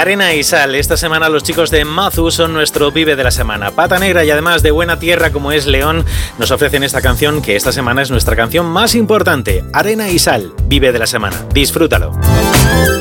Arena y Sal. Esta semana los chicos de Mazu son nuestro Vive de la semana. Pata Negra y además de buena tierra como es León, nos ofrecen esta canción que esta semana es nuestra canción más importante. Arena y Sal, Vive de la semana. Disfrútalo.